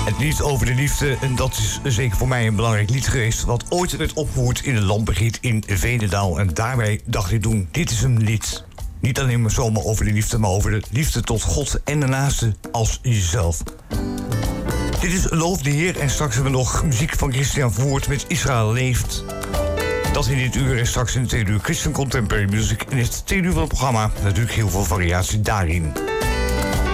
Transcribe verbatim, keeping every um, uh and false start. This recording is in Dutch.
Het lied over de liefde, en dat is zeker voor mij een belangrijk lied geweest, wat ooit werd opgevoerd in een landbegiet in Veenendaal. En daarbij dacht ik toen, dit is een lied. Niet alleen maar zomaar over de liefde, maar over de liefde tot God en de naaste als jezelf. Dit is Loof de Heer en straks hebben we nog muziek van Christian Voort met Israël Leeft. Dat in dit uur en straks in het tweede uur Christian Contemporary Music. En in het tweede uur van het programma natuurlijk heel veel variatie daarin.